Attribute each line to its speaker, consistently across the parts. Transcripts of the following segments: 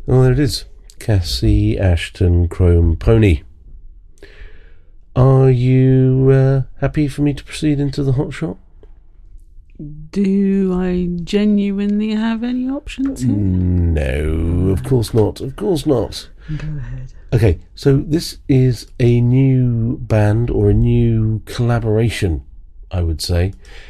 Speaker 1: Oh, there it is. Cassie Ashton Chrome Pony. Are you happy for me to proceed into the hot shot?
Speaker 2: Do I genuinely have any options here?
Speaker 1: No, of course not. Of course not.
Speaker 2: Go ahead.
Speaker 1: Okay, so this is a new band or a new collaboration, I would say.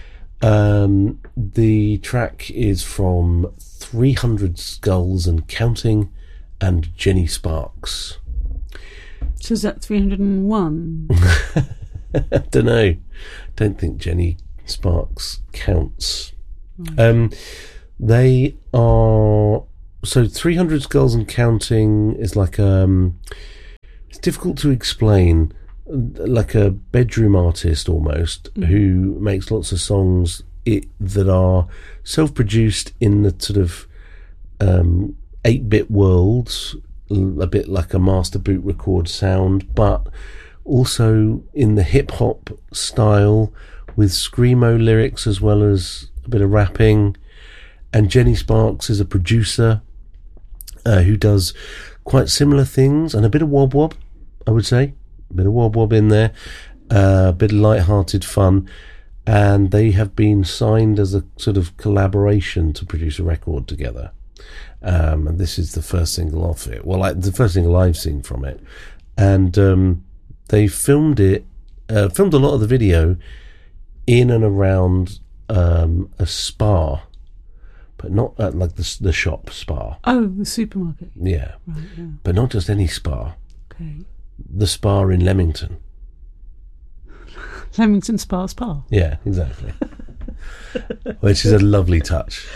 Speaker 1: The track is from 300 Skulls and Counting and Jenny Sparks.
Speaker 2: So is that 301?
Speaker 1: I don't know. Don't think Jenny Sparks counts.
Speaker 2: Right.
Speaker 1: They are... So 300 Skulls and Counting is like it's difficult to explain, like a bedroom artist almost, who makes lots of songs that are self-produced in the sort of 8-bit world, a bit like a master boot record sound, but also in the hip-hop style with screamo lyrics as well as a bit of rapping. And Jenny Sparks is a producer who does quite similar things, and a bit of wob-wob, I would say. A bit of wob-wob in there, a bit of light-hearted fun, and they have been signed as a sort of collaboration to produce a record together. And this is the first single off it. Well, the first single I've seen from it. And they filmed a lot of the video in and around a spa, but not at like the shop spa.
Speaker 2: Oh, the supermarket.
Speaker 1: Yeah.
Speaker 2: Right, yeah.
Speaker 1: But not just any spa.
Speaker 2: Okay.
Speaker 1: The spa in Leamington.
Speaker 2: Leamington Spa.
Speaker 1: Yeah, exactly. Which is a lovely touch.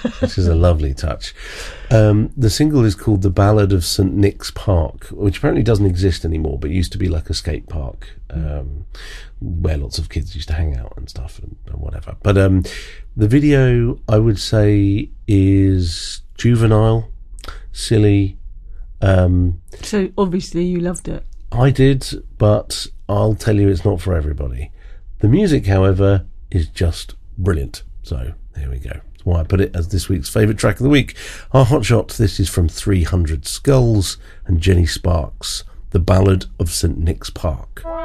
Speaker 1: The single is called The Ballad of St. Nick's Park, which apparently doesn't exist anymore, but used to be like a skate park where lots of kids used to hang out and stuff and whatever. But the video, I would say, is juvenile, silly.
Speaker 2: So obviously you loved it.
Speaker 1: I did, but I'll tell you it's not for everybody. The music, however, is just brilliant. So there we go. That's why I put it as this week's favourite track of the week. Our hot shot, this is from 300 Skulls and Jenny Sparks, The Ballad of St. Nick's Park.